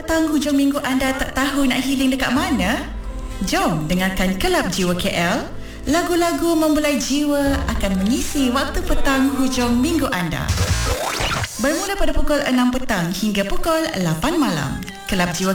petang hujung minggu anda tak tahu nak healing dekat mana? Jom dengarkan Kelab Jiwa KL. Lagu-lagu membulai jiwa akan mengisi waktu petang hujung minggu anda. Bermula pada pukul 6 petang hingga pukul 8 malam. Kelab Jiwa